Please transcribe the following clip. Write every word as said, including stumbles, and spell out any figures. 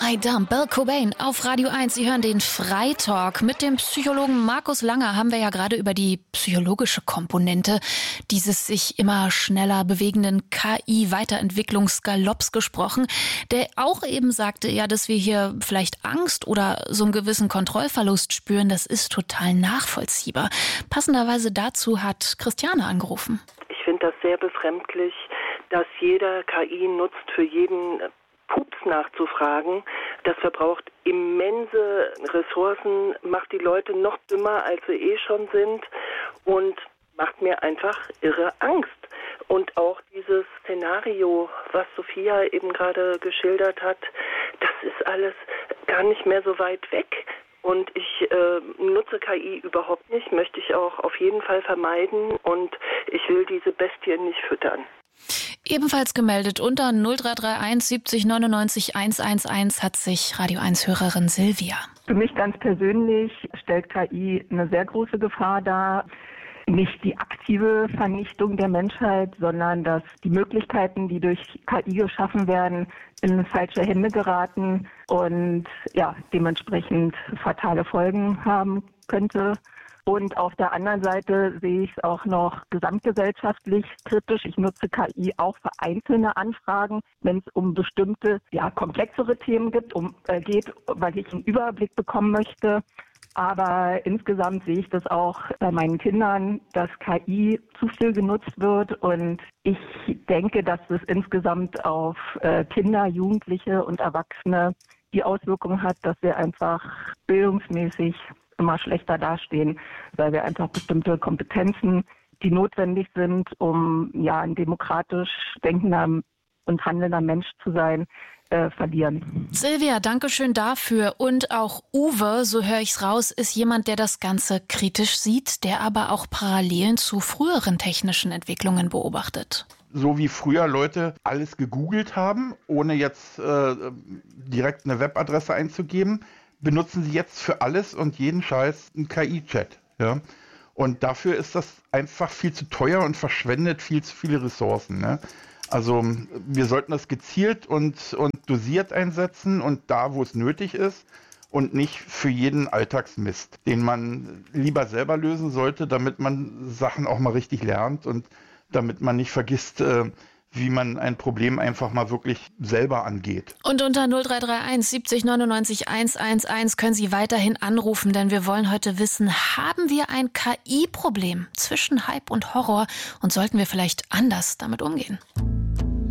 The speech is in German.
I Dumb, Bill Cobain auf Radio eins. Sie hören den Freitalk. Mit dem Psychologen Markus Langer haben wir ja gerade über die psychologische Komponente dieses sich immer schneller bewegenden K I-Weiterentwicklungsgalopps gesprochen, der auch eben sagte, ja, dass wir hier vielleicht Angst oder so einen gewissen Kontrollverlust spüren. Das ist total nachvollziehbar. Passenderweise dazu hat Christiane angerufen. Ich finde das sehr befremdlich, dass jeder K I nutzt, für jeden Pups nachzufragen. Das verbraucht immense Ressourcen, macht die Leute noch dümmer, als sie eh schon sind und macht mir einfach irre Angst. Und auch dieses Szenario, was Sophia eben gerade geschildert hat, das ist alles gar nicht mehr so weit weg. Und ich äh, nutze K I überhaupt nicht, möchte ich auch auf jeden Fall vermeiden und ich will diese Bestien nicht füttern. Ebenfalls gemeldet unter null drei drei eins siebzig neunundneunzig hundertelf hat sich Radio eins Hörerin Silvia. Für mich ganz persönlich stellt K I eine sehr große Gefahr dar. Nicht die aktive Vernichtung der Menschheit, sondern dass die Möglichkeiten, die durch K I geschaffen werden, in falsche Hände geraten und ja, dementsprechend fatale Folgen haben könnte. Und auf der anderen Seite sehe ich es auch noch gesamtgesellschaftlich kritisch. Ich nutze K I auch für einzelne Anfragen, wenn es um bestimmte, ja, komplexere Themen gibt, um, äh, geht, weil ich einen Überblick bekommen möchte. Aber insgesamt sehe ich das auch bei meinen Kindern, dass K I zu viel genutzt wird. Und ich denke, dass es insgesamt auf äh, Kinder, Jugendliche und Erwachsene die Auswirkung hat, dass wir einfach bildungsmäßig immer schlechter dastehen, weil wir einfach bestimmte Kompetenzen, die notwendig sind, um ja ein demokratisch denkender und handelnder Mensch zu sein, äh, verlieren. Silvia, danke schön dafür. Und auch Uwe, so höre ich's raus, ist jemand, der das Ganze kritisch sieht, der aber auch Parallelen zu früheren technischen Entwicklungen beobachtet. So wie früher Leute alles gegoogelt haben, ohne jetzt äh, direkt eine Webadresse einzugeben, benutzen sie jetzt für alles und jeden Scheiß einen K I-Chat. Ja? Und dafür ist das einfach viel zu teuer und verschwendet viel zu viele Ressourcen. Ne? Also wir sollten das gezielt und, und dosiert einsetzen und da, wo es nötig ist und nicht für jeden Alltagsmist, den man lieber selber lösen sollte, damit man Sachen auch mal richtig lernt und damit man nicht vergisst, äh, wie man ein Problem einfach mal wirklich selber angeht. Und unter null drei drei eins siebzig neunundneunzig hundertelf können Sie weiterhin anrufen, denn wir wollen heute wissen, haben wir ein K I-Problem zwischen Hype und Horror und sollten wir vielleicht anders damit umgehen?